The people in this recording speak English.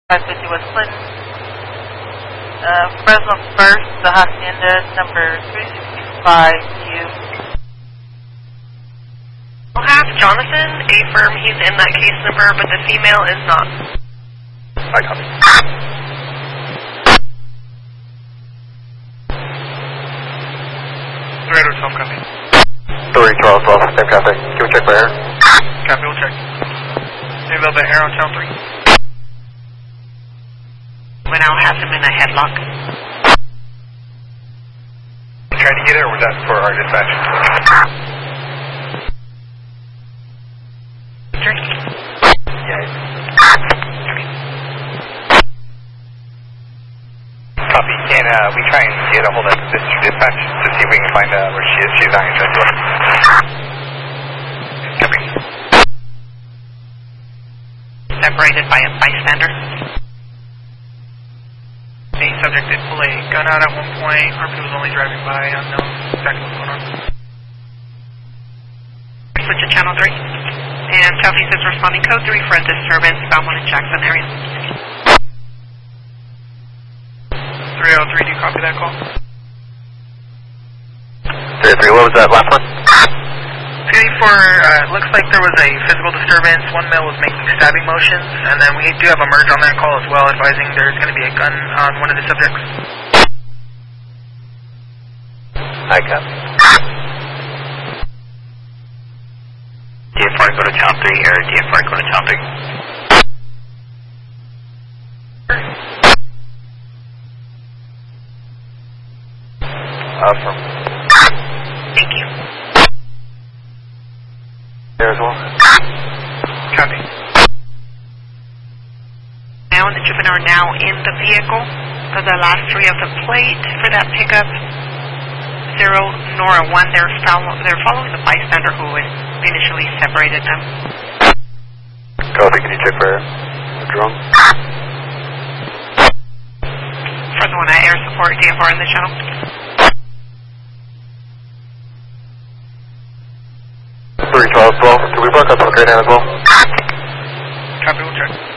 550 West Clinton. Fresno First, the Hacienda, number 365U. We'll have Jonathan affirm he's in that case number, but the female is not. I copy. Laredo 12, copy. 3 Charles 12, same traffic. Can we check for air? Copy, we'll check. Any little bit air on channel 3? We now have him in a headlock. You trying to get it, or was that for our dispatch? Yeah. Copy. Can we try and get a hold of this dispatch to see if we can find where she is? She's not in touch with us. Copy. Separated by a bystander. The subject did pull a gun out at one point. Harper was only driving by, unknown exactly what's going on. Switch to channel 3. And Southeast is responding code 3 for a disturbance found one in Jackson area. 303, do you copy that call? 303, what was that last one? Okay, it looks like there was a physical disturbance. One male was making stabbing motions, and then we do have a merge on that call as well, advising there's going to be a gun on one of the subjects. I copy. DFR go to channel 3, or DFR go to channel 3. Awesome. Thank you. There as well. Copy. Now and the juvenile are now in the vehicle. The last 3 of the plate for that pickup, 0 Nora 1. They're following the bystander who initially separated them. Copy, can you check for the drone? Fresno 1 air support, DFR in the channel. Three 12, 12. Can we mark up on the grenade as well? Copy, we'll check.